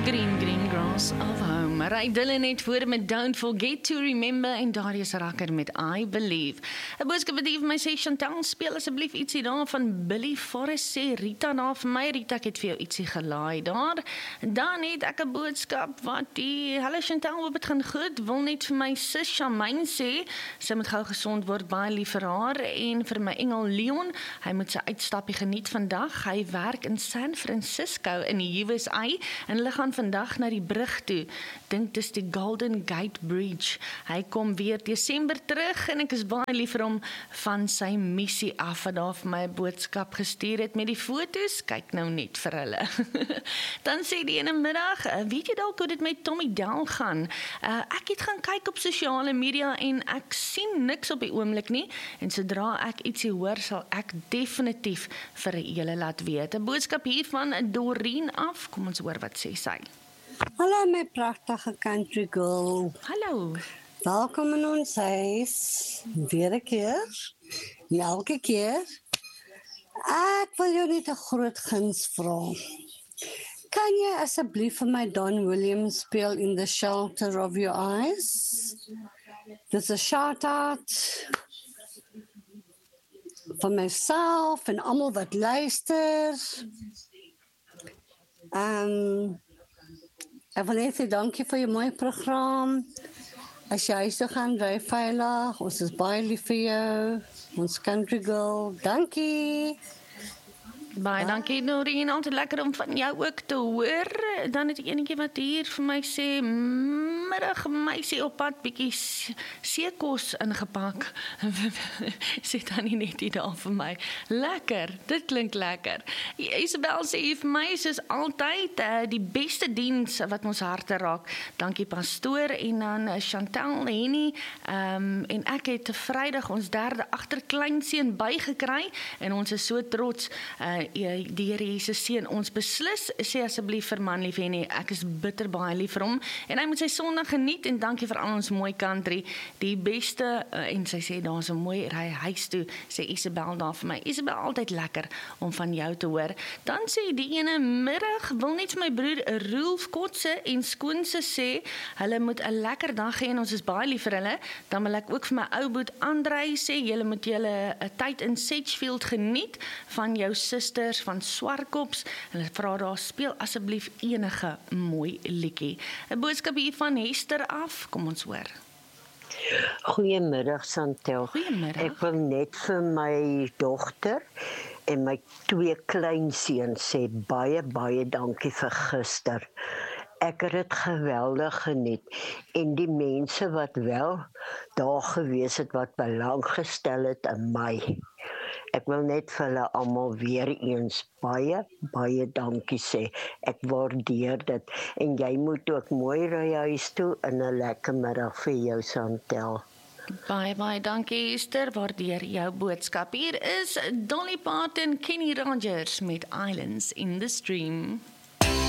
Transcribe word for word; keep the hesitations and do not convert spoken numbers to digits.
Green, green grass of home. Ray Dillon het voor met Don't Forget to Remember en Darius Rakker met I Believe. 'n Boodskap wat hier vir my sê, Chantal, speel asseblief ietsie daar van Billy Forrest, sê Rita daar vir my. Rita, ek het vir jou ietsie gelaai daar. Dan het ek 'n boodskap wat die, hallo Chantal, hoop het gaan goed, wil net vir my sis Charmaine sê, sy moet gou gesond word, baie lief vir haar, en vir my engel Leon, hy moet sy uitstappie geniet vandag, hy werk in San Francisco in die U S A, en hulle gaan vandag na die brug toe, dink dis die Golden Gate Bridge, hy kom weer Desember terug, en ek is baie lief vir hom van sy missie af, wat daar vir my 'n boodskap gestuur het met die foto's, kyk nou net vir hulle. Dan sê die ene middag, weet jy dalk hoe dit met Tommy Dell gaan? Uh, ek het gaan kyk op sosiale media, en ek sien niks op die oomblik nie, en sodra ek ietsie hoor, sal ek definitief vir julle laat weet. 'n Boodskap hier van Doreen af, kom ons hoor wat sê sy. Hallo my pragtige country girl. Hallo. Welkom in ons huis. Weer 'n keer. En elke keer. Ek wil jou net 'n groot guns vra. Kan jy asseblief vir my Don Williams speel In the Shelter of Your Eyes? Dis 'n shout-out van myself en almal wat luister. Um, ek wil net sê dankie vir jou mooi program. As jy huis toe gaan, ry veilig. Ons is baie lief vir jou. Ons country girl. Dankie. Baie dankie Noreen, altyd lekker om van jou ook te hoor. Dan het enetjie wat hier vir my sê, middag meisie op pad, bietjie seekos ingepak. Sê dan nie net hier daar vir my. Lekker, dit klink lekker. Isabel sê hier vir my, soos altyd, uh, die beste diens wat ons harte raak. Dankie pastoor, en dan uh, Chantal, Henny, um, en ek het Vrydag ons derde agterkleinseun bygekry, en ons is so trots, uh, die Here Jesus seën ons beslis, sê asseblief vir man lief Henny, ek is bitter baie lief vir hom, en hy moet sy Sondag geniet, en dankie vir al ons mooi country, die beste, uh, en sy sê, daar is 'n mooi ry huis toe, sê Isabel daar vir my. Isabel, altyd lekker om van jou te hoor. Dan sê die ene middag, wil net vir my broer Roelf Kotse en skoonse sê, hulle moet 'n lekker dag hê, en ons is baie lief vir hulle. Dan wil ek ook vir my ou boet Andrei sê, julle moet julle 'n tyd in Sedgefield geniet, van jou susters van Swartkops, en hulle vra daar, speel asseblief enige mooi liedjie. 'n Boodskap hier van Hester af, kom ons hoor. Goeiemiddag Chantal. Goeiemiddag. Ek wil net vir my dogter en my twee kleinseuns sê baie baie dankie vir gister. Ek het dit geweldig geniet, en die mense wat wel daar gewees het, wat belang gestel het in my. Ek wil net vir hulle almal weer eens baie, baie dankie sê. Ek waardeer dit. En jy moet ook mooi ry huis toe, en 'n lekker middag vir jou Chantal. Baie, baie dankie Esther, waardeer jou boodskap. Hier is Dolly Parton, Kenny Rogers met Islands in the Stream.